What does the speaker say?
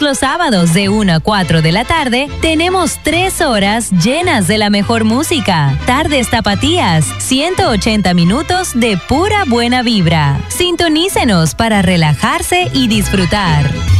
Todos los sábados de 1 a 4 de la tarde tenemos 3 horas llenas de la mejor música. Tardes Tapatías, 180 minutos de pura buena vibra. Sintonícenos para relajarse y disfrutar.